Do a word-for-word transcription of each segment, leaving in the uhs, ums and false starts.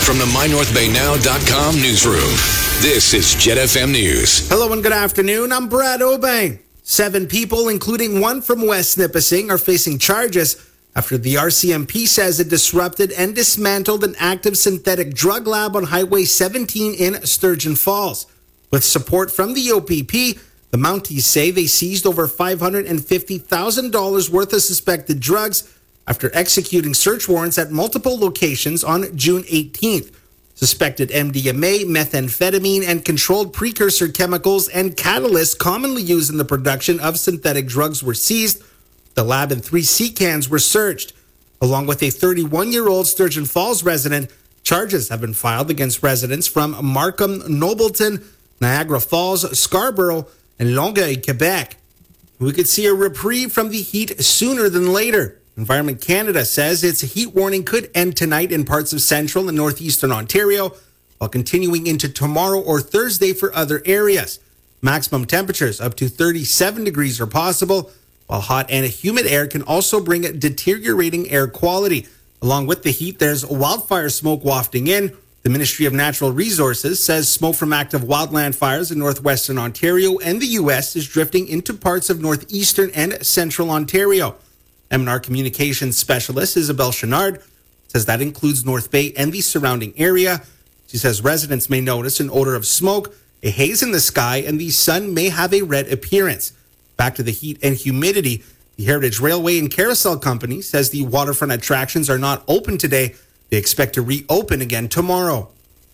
From the my north bay now dot com newsroom, this is Jet F M News. Hello and good afternoon. I'm Brad Obey. Seven people, including one from West Nipissing, are facing charges after the R C M P says it disrupted and dismantled an active synthetic drug lab on Highway seventeen in Sturgeon Falls. With support from the O P P, the Mounties say they seized over five hundred fifty thousand dollars worth of suspected drugs after executing search warrants at multiple locations on June eighteenth. Suspected M D M A, methamphetamine, and controlled precursor chemicals and catalysts commonly used in the production of synthetic drugs were seized. The lab and three sea cans were searched. Along with a thirty-one-year-old Sturgeon Falls resident, charges have been filed against residents from Markham, Nobleton, Niagara Falls, Scarborough, and Longueuil, Quebec. We could see a reprieve from the heat sooner than later. Environment Canada says its heat warning could end tonight in parts of central and northeastern Ontario, while continuing into tomorrow or Thursday for other areas. Maximum temperatures up to thirty-seven degrees are possible, while hot and humid air can also bring deteriorating air quality. Along with the heat, there's wildfire smoke wafting in. The Ministry of Natural Resources says smoke from active wildland fires in northwestern Ontario and the U S is drifting into parts of northeastern and central Ontario. M N R Communications Specialist Isabel Chenard says that includes North Bay and the surrounding area. She says residents may notice an odor of smoke, a haze in the sky, and the sun may have a red appearance. Back to the heat and humidity, the Heritage Railway and Carousel Company says the waterfront attractions are not open today. They expect to reopen again tomorrow.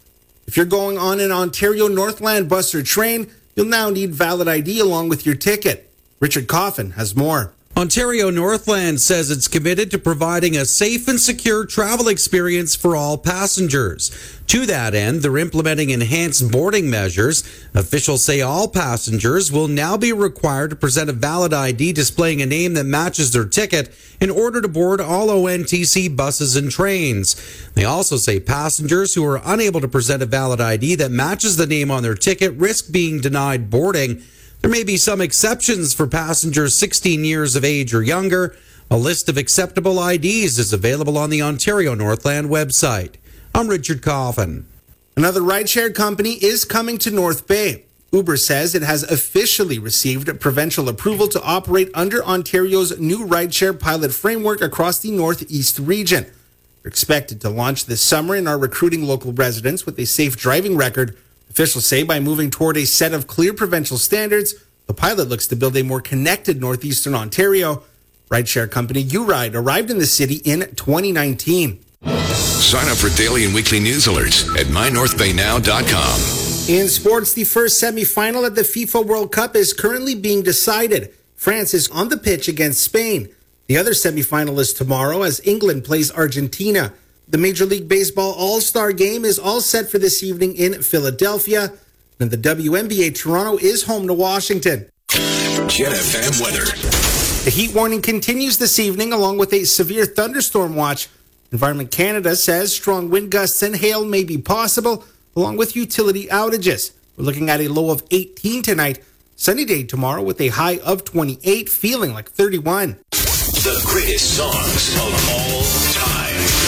If you're going on an Ontario Northland bus or train, you'll now need valid I D along with your ticket. Richard Coffin has more. Ontario Northland says it's committed to providing a safe and secure travel experience for all passengers. To that end, they're implementing enhanced boarding measures. Officials say all passengers will now be required to present a valid I D displaying a name that matches their ticket in order to board all O N T C buses and trains. They also say passengers who are unable to present a valid I D that matches the name on their ticket risk being denied boarding. There may be some exceptions for passengers sixteen years of age or younger. A list of acceptable I Ds is available on the Ontario Northland website. I'm Richard Coffin. Another rideshare company is coming to North Bay. Uber says it has officially received provincial approval to operate under Ontario's new rideshare pilot framework across the Northeast region. They're expected to launch this summer and are recruiting local residents with a safe driving record. Officials say by moving toward a set of clear provincial standards, the pilot looks to build a more connected northeastern Ontario. Rideshare company URide arrived in the city in twenty nineteen. Sign up for daily and weekly news alerts at my north bay now dot com. In sports, the first semifinal at the FIFA World Cup is currently being decided. France is on the pitch against Spain. The other semifinal is tomorrow as England plays Argentina. The Major League Baseball All-Star Game is all set for this evening in Philadelphia. And the W N B A Toronto is home to Washington. Jet F M weather. The heat warning continues this evening along with a severe thunderstorm watch. Environment Canada says strong wind gusts and hail may be possible along with utility outages. We're looking at a low of eighteen tonight. Sunny day tomorrow with a high of twenty-eight, feeling like thirty-one. The greatest songs of all time.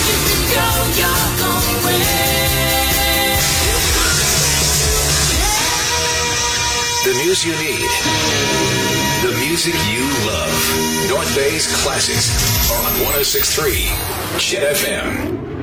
The news you need. The music you love. North Bay's classics are on one oh six point three Jet F M.